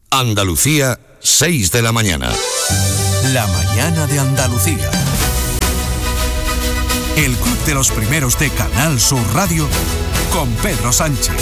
Andalucía, 6 de la mañana. La mañana de Andalucía. El Club de los Primeros de Canal Sur Radio con Pedro Sánchez.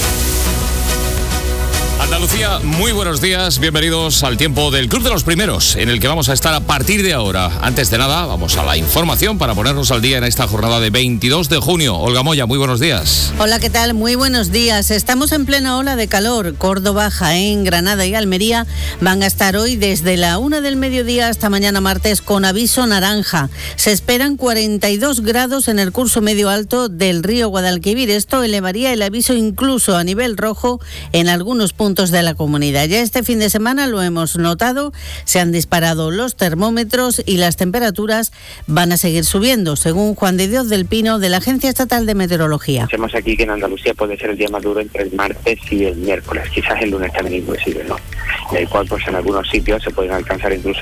Andalucía, muy buenos días, bienvenidos al tiempo del Club de los Primeros, en el que vamos a estar a partir de ahora. Antes de nada, vamos a la información para ponernos al día en esta jornada de 22 de junio. Olga Moya, muy buenos días. Hola, ¿qué tal? Muy buenos días. Estamos en plena ola de calor. Córdoba, Jaén, Granada y Almería van a estar hoy desde la 1 del mediodía hasta mañana martes con aviso naranja. Se esperan 42 grados en el curso medio alto del río Guadalquivir. Esto elevaría el aviso incluso a nivel rojo en algunos puntos de la comunidad. Ya este fin de semana lo hemos notado, se han disparado los termómetros y las temperaturas van a seguir subiendo, según Juan de Dios del Pino de la Agencia Estatal de Meteorología. Pensamos aquí que en Andalucía puede ser el día más duro entre el martes y el miércoles, quizás el lunes también inclusive, ¿no? El cual pues en algunos sitios se pueden alcanzar incluso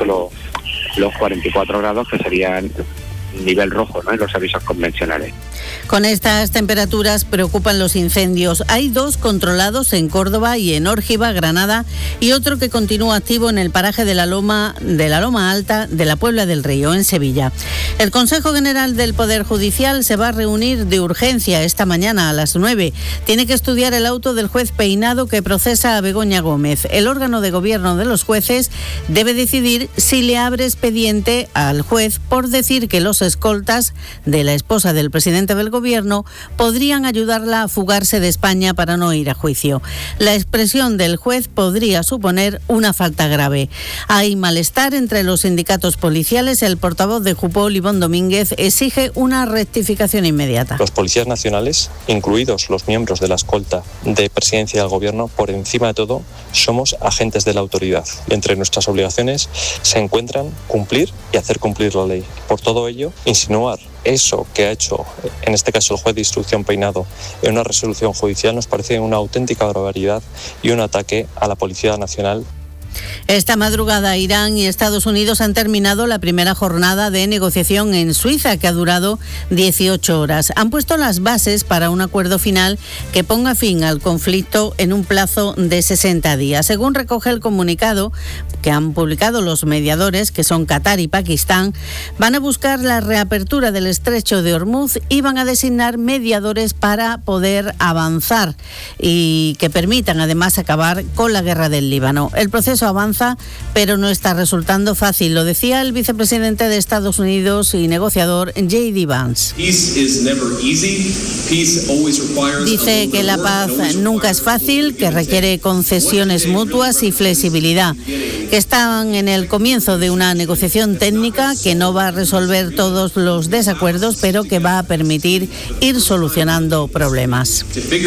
los 44 grados, que serían nivel rojo, ¿no?, en los avisos convencionales. Con estas temperaturas preocupan los incendios. Hay 2 controlados en Córdoba y en Órgiva, Granada, y otro que continúa activo en el paraje de la Loma Alta de la Puebla del Río, en Sevilla. El Consejo General del Poder Judicial se va a reunir de urgencia esta mañana a las 9. Tiene que estudiar el auto del juez Peinado que procesa a Begoña Gómez. El órgano de gobierno de los jueces debe decidir si le abre expediente al juez por decir que los escoltas de la esposa del presidente del gobierno podrían ayudarla a fugarse de España para no ir a juicio. La expresión del juez podría suponer una falta grave. Hay malestar entre los sindicatos policiales. El portavoz de Jupol, Ivón Domínguez, exige una rectificación inmediata. Los policías nacionales, incluidos los miembros de la escolta de presidencia del gobierno, por encima de todo, somos agentes de la autoridad. Entre nuestras obligaciones se encuentran cumplir y hacer cumplir la ley. Por todo ello, insinuar eso que ha hecho, en este caso el juez de instrucción Peinado, en una resolución judicial nos parece una auténtica barbaridad y un ataque a la Policía Nacional. Esta madrugada Irán y Estados Unidos han terminado la primera jornada de negociación en Suiza, que ha durado 18 horas. Han puesto las bases para un acuerdo final que ponga fin al conflicto en un plazo de 60 días. Según recoge el comunicado que han publicado los mediadores, que son Qatar y Pakistán, van a buscar la reapertura del estrecho de Hormuz y van a designar mediadores para poder avanzar y que permitan además acabar con la guerra del Líbano. El proceso avanza, pero no está resultando fácil. Lo decía el vicepresidente de Estados Unidos y negociador J.D. Vance. Dice que la paz nunca es fácil, que requiere concesiones mutuas y flexibilidad, que están en el comienzo de una negociación técnica que no va a resolver todos los desacuerdos, pero que va a permitir ir solucionando problemas.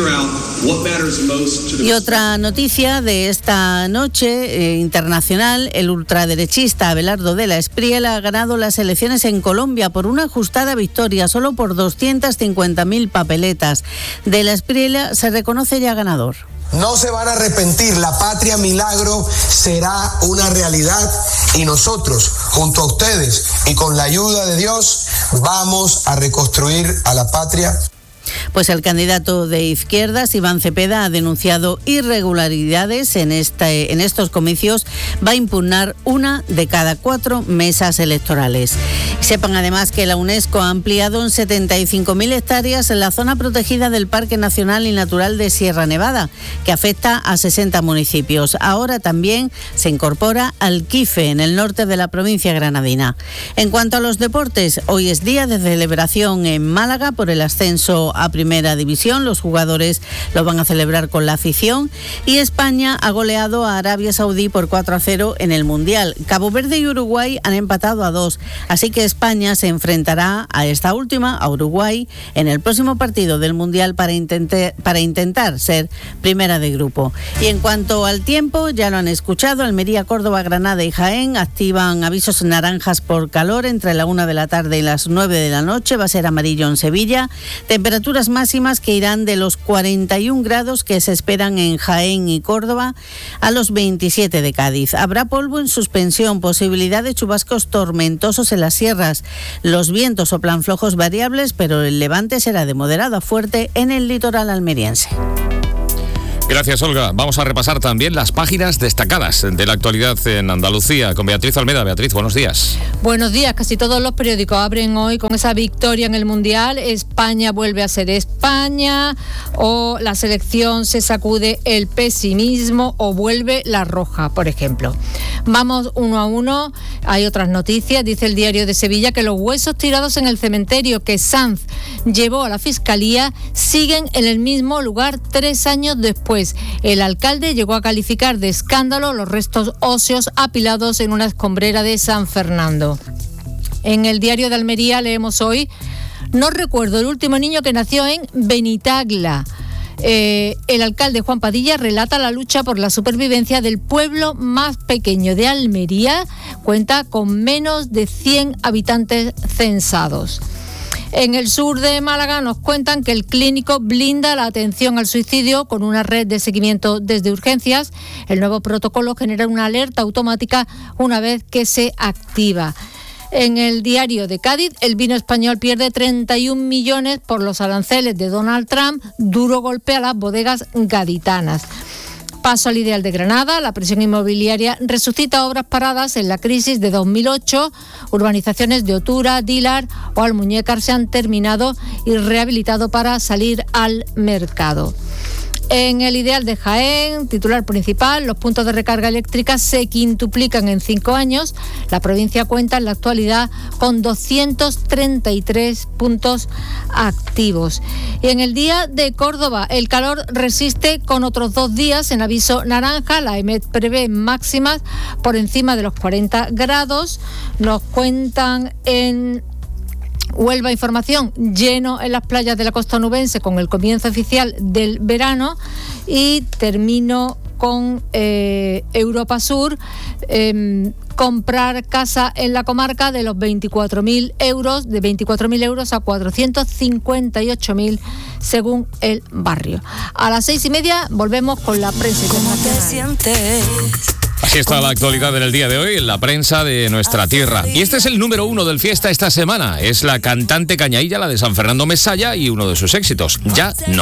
Y otra noticia de esta noche internacional: el ultraderechista Abelardo de la Espriella ha ganado las elecciones en Colombia por una ajustada victoria, solo por 250.000 papeletas. De la Espriella se reconoce ya ganador. No se van a arrepentir, la patria milagro será una realidad y nosotros, junto a ustedes y con la ayuda de Dios, vamos a reconstruir a la patria. Pues el candidato de izquierdas, Iván Cepeda, ha denunciado irregularidades en estos comicios. Va a impugnar una de cada 4 mesas electorales. Sepan además que la UNESCO ha ampliado en 75.000 hectáreas la zona protegida del Parque Nacional y Natural de Sierra Nevada, que afecta a 60 municipios. Ahora también se incorpora Alquife, en el norte de la provincia granadina. En cuanto a los deportes, hoy es día de celebración en Málaga por el ascenso a Primera División. Los jugadores lo van a celebrar con la afición. Y España ha goleado a Arabia Saudí por 4-0 en el Mundial. Cabo Verde y Uruguay han empatado a 2, así que España se enfrentará a esta última, a Uruguay, en el próximo partido del Mundial para intentar ser primera de grupo. Y en cuanto al tiempo, ya lo han escuchado: Almería, Córdoba, Granada y Jaén activan avisos naranjas por calor entre la 1 de la tarde y las 9 de la noche. Va a ser amarillo en Sevilla. Temperaturas máximas que irán de los 41 grados que se esperan en Jaén y Córdoba a los 27 de Cádiz. Habrá polvo en suspensión, posibilidad de chubascos tormentosos en las sierras. Los vientos soplan flojos variables, pero el levante será de moderado a fuerte en el litoral almeriense. Gracias, Olga. Vamos a repasar también las páginas destacadas de la actualidad en Andalucía con Beatriz Almeda. Beatriz, buenos días. Buenos días. Casi todos los periódicos abren hoy con esa victoria en el Mundial. España vuelve a ser España, o la selección se sacude el pesimismo, o vuelve la roja, por ejemplo. Vamos uno a uno. Hay otras noticias. Dice el Diario de Sevilla que los huesos tirados en el cementerio que Sanz llevó a la Fiscalía siguen en el mismo lugar 3 años después. El alcalde llegó a calificar de escándalo los restos óseos apilados en una escombrera de San Fernando. En el Diario de Almería leemos hoy: no recuerdo el último niño que nació en Benitagla. El alcalde Juan Padilla relata la lucha por la supervivencia del pueblo más pequeño de Almería. Cuenta con menos de 100 habitantes censados. En el sur de Málaga nos cuentan que el Clínico blinda la atención al suicidio con una red de seguimiento desde urgencias. El nuevo protocolo genera una alerta automática una vez que se activa. En el Diario de Cádiz, el vino español pierde 31 millones por los aranceles de Donald Trump. Duro golpe a las bodegas gaditanas. Paso al Ideal de Granada. La presión inmobiliaria resucita obras paradas en la crisis de 2008. Urbanizaciones de Otura, Dilar o Almuñécar se han terminado y rehabilitado para salir al mercado. En el Ideal de Jaén, titular principal: los puntos de recarga eléctrica se quintuplican en 5 años. La provincia cuenta en la actualidad con 233 puntos activos. Y en el Día de Córdoba, el calor resiste con otros 2 días en aviso naranja. La EMET prevé máximas por encima de los 40 grados. Nos cuentan en Huelva Información: lleno en las playas de la costa onubense con el comienzo oficial del verano. Y termino con Europa Sur: comprar casa en la comarca de los 24.000 euros, de 24.000 euros a 458.000 según el barrio. A las 6:30 volvemos con la prensa internacional. Así está la actualidad en el día de hoy en la prensa de nuestra tierra. Y este es el número 1 del Fiesta esta semana. Es la cantante cañailla, la de San Fernando Mesalla, y uno de sus éxitos, Ya No.